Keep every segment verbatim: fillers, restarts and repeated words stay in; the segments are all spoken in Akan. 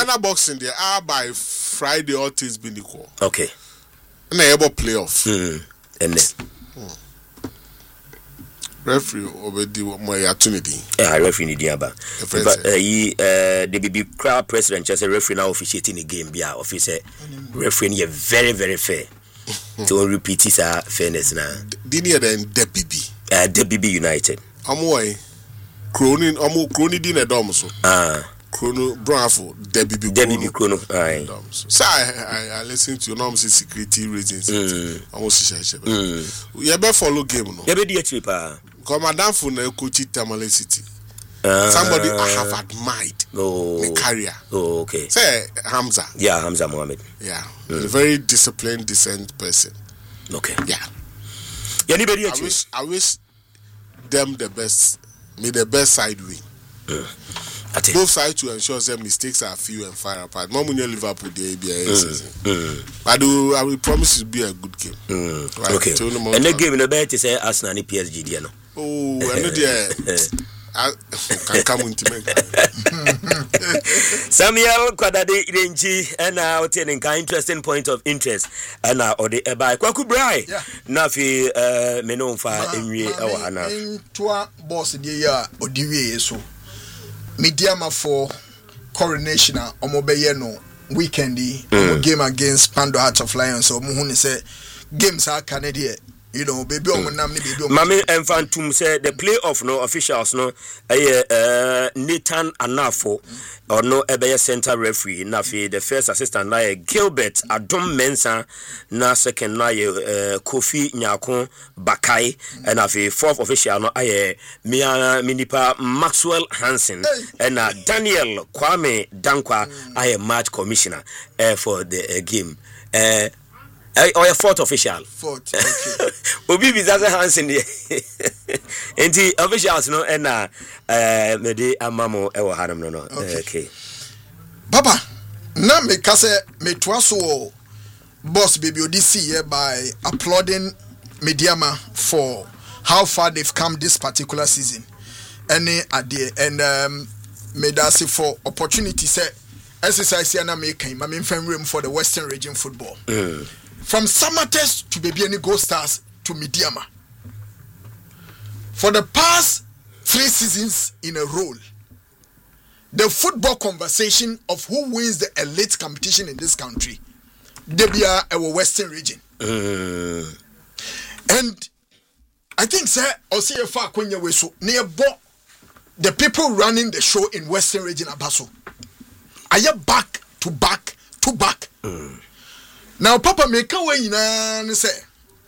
Ghana boxing there are by Friday all things being equal. Okay. And I ever playoff. Hmm. And then. Referee obedi my opportunity. Yeah, referee need yaba. But uh, he uh the B B crowd president just a referee now officiating the game. Be our officer referee is very very fair. To repeat his uh, fairness now. Dini then the B B. Uh, the B B United. Amoy. Cronin, Amu Crony dina domso. Ah. Chrono Bravo, the B B. The B B Chrono. Aye. So I, I, I listen to your normal security reasons. I want to share. You better follow game, no? You better do it, Come Madame Fune coach Tamale City. Somebody I have admired. Oh. The career. Oh, okay. Say Hamza. Yeah, Hamza Mohammed. Yeah. Mm. A very disciplined, decent person. Okay. Yeah. Anybody I wish I wish them the best. May the best side win. Mm. Both sides to ensure that mistakes are few and far apart. More money Liverpool the A B A season. Mm. I do. I will promise it will be a good game. Mm. Right? Okay. And the game in the bet is Arsenal and P S G. No. Oh, I know there. I can come into me. Samuel Kwadade Irenji and now attending an interesting point of interest and now or the by Kwaku Brai. Nafi uh menon fa enwie ewa ana. Ntwa boss de ya odiwie so. Mediama for coronation omobeye no weekend mm. game against Pando Hearts of Lions so mu hu say games are Canadian. You know, baby, I'm not baby. Mami Enfantum said the playoff no officials no uh Nathan Anafo or no Ebeye center referee Nafi the first assistant na Gilbert Adom Mensa na second na uh, Kofi Nyako Bakai and Nafi fourth official no aye Mia Minipa Maxwell Hansen and uh, Daniel Kwame Dankwa mm. aye match commissioner uh, for the uh, game. Uh, or a fourth official. Fourth, okay. Obi bizaza Hansen there. Enti officials no and uh me de amamo e wo hanam no no. Okay. Baba, na me kase me twaso boss baby odisi here by applauding Mediama for how far they've come this particular season. Any idea and um me dasi for opportunity say exercise na make him I mean room for the Western Region football. Mm. From Samates to Babyani Gold Stars to Mediama. For the past three seasons in a row, the football conversation of who wins the elite competition in this country, they be our Western region. Uh. And I think, sir, or see if I when you so near the people running the show in Western region Abaso. Are you back to back to back? Uh. Now, Papa make a way in say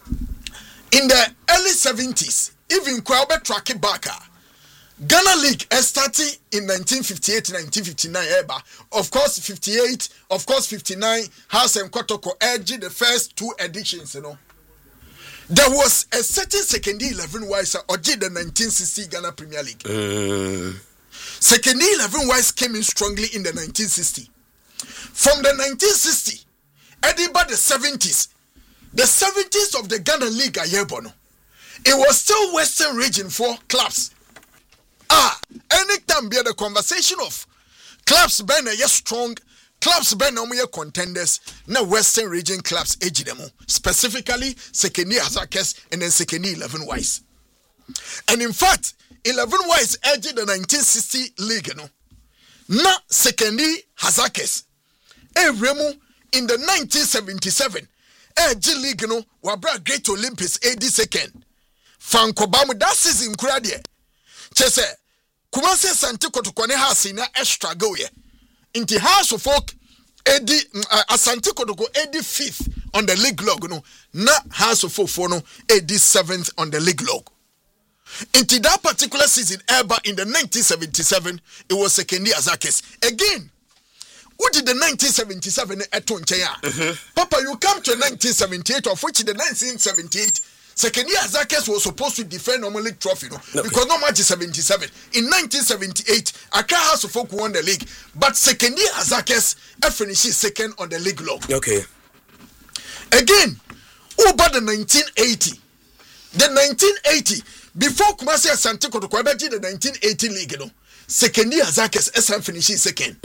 in the early seventies, even Kwabet track it back. Ghana League started in nineteen fifty-eight to nineteen fifty-nine. Of course, fifty-eight, of course, fifty-nine, House and Kotoko edged the first two editions, you know. There was a certain second eleven wise or did the nineteen sixty Ghana Premier League. Uh. Second eleven wise came in strongly in the nineteen sixty. From the nineteen sixty, Edinburgh the seventies, the seventies of the Ghana League are here, Bono. It was still Western region for clubs. Ah, anytime be the conversation of clubs ben a yes strong, clubs ben no more contenders, na Western region clubs age them, specifically Sekeni Azakes and then Sekeni eleven wise. And in fact, eleven wise edged the nineteen sixty league, no. Na Sekeni Hazakes. E remu in the nineteen seventy-seven, eh, G League no, wabra Great Olympics eighty-second. Fankobamu that season kradie. Chese, Kumase Santi Kotokwane hasi na extra go ye. Inti House of Folk eighty uh, Asante Kotoko eighty-fifth on the league log no. Na House of Folk no eighty-seventh on the league log. Inti that particular season ever in the nineteen seventy-seven, it was Sekeni Azakes. Again, what did the nineteen seventy-seven eton chaya? Mm-hmm. Papa, you come to nineteen seventy-eight, of which the nineteen seventy-eight, Sekeni Azakes was supposed to defend normal league trophy, no? Okay. Because no match is seventy-seven. In nineteen seventy-eight, Accra House of Folk won the league, but Sekeni Azakes finished second on the league log. Okay. Again, over the nineteen eighty, the nineteen eighty, before Kumasi Asante Kotoko the nineteen eighty league, no? Sekeni Azakes S M finished second.